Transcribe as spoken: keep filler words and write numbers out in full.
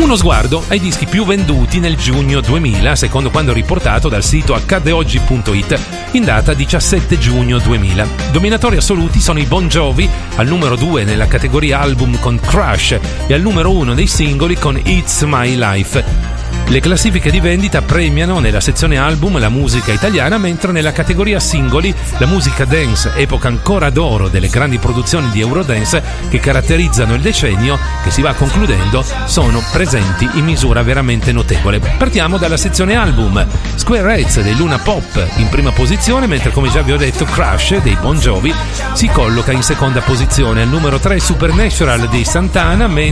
Uno sguardo ai dischi più venduti nel giugno duemila, secondo quanto riportato dal sito accade oggi punto it in data diciassette giugno duemila. Dominatori assoluti sono i Bon Jovi, al numero due nella categoria album con Crush e al numero uno dei singoli con It's My Life. Le classifiche di vendita premiano nella sezione album la musica italiana, mentre nella categoria singoli la musica dance, epoca ancora d'oro delle grandi produzioni di Eurodance che caratterizzano il decennio che si va concludendo, sono presenti in misura veramente notevole. Partiamo dalla sezione album. Square Heads dei Luna Pop in prima posizione, mentre come già vi ho detto Crush dei Bon Jovi si colloca in seconda posizione. Al numero tre Supernatural dei Santana, mentre